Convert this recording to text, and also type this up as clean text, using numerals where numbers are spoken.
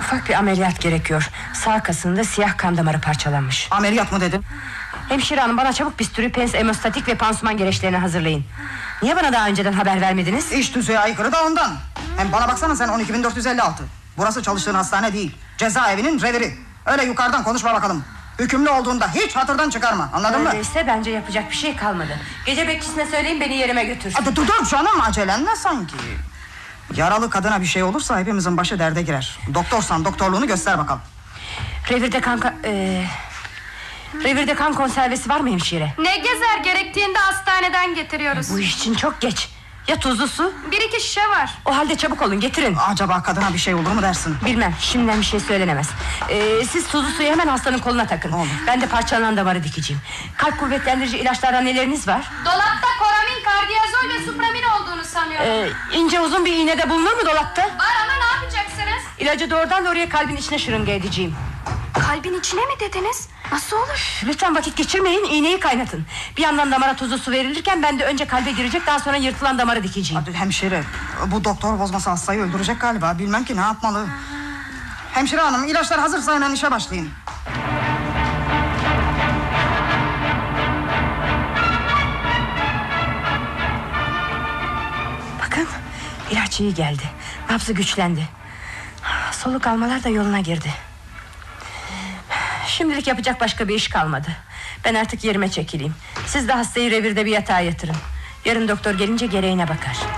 Ufak bir ameliyat gerekiyor. Sağ kasında siyah kan damarı parçalanmış. Ameliyat mı dedin? Hemşire hanım, bana çabuk bisturi, pens, hemostatik ve pansuman gereçlerini hazırlayın. Niye bana daha önceden haber vermediniz? İş tüzüğe aykırı da ondan. Hem bana baksana sen, 12.456. Burası çalıştığın hastane değil, cezaevinin reviri. Öyle yukarıdan konuşma bakalım. Hükümlü olduğunda hiç hatırdan çıkarma, anladın mı? Öyleyse bence yapacak bir şey kalmadı. Gece bekçisine söyleyin, beni yerime götür. Hadi dur canım, acelen ne sanki? Yaralı kadına bir şey olursa hepimizin başı derde girer. Doktorsan doktorluğunu göster bakalım. Revirde kan konservesi var mı hemşire? Ne gezer, gerektiğinde hastaneden getiriyoruz. Bu iş için çok geç. Ya tuzlu su? 1-2 şişe var. O halde çabuk olun, getirin. Acaba kadına bir şey olur mu dersin? Bilmem, şimdiden bir şey söylenemez. Siz tuzlu suyu hemen hastanın koluna takın. Olur. Ben de parçalanan damarı dikeceğim. Kalp kuvvetlendirici ilaçlardan neleriniz var? Dolapta koramin, kardiyazol ve supramin olduğunu sanıyorum. İnce uzun bir iğne de bulunur mu dolapta? Var ama ne yapacaksınız? İlacı doğrudan oraya, kalbin içine şırınga edeceğim. Kalbin içine mi dediniz? Nasıl olur? Lütfen vakit geçirmeyin, iğneyi kaynatın. Bir yandan damara tuzlu su verilirken ben de önce kalbe girecek, daha sonra yırtılan damarı dikeceğim. Hadi hemşire, bu doktor bozması hastayı öldürecek galiba. Bilmem ki ne yapmalı. Hemşire hanım, ilaçlar hazırsa hemen işe başlayın. Bakın, ilaç iyi geldi. Nabzı güçlendi. Soluk almalar da yoluna girdi. Şimdilik yapacak başka bir iş kalmadı. Ben artık yerime çekileyim. Siz de hastayı revirde bir yatağa yatırın. Yarın doktor gelince gereğine bakar.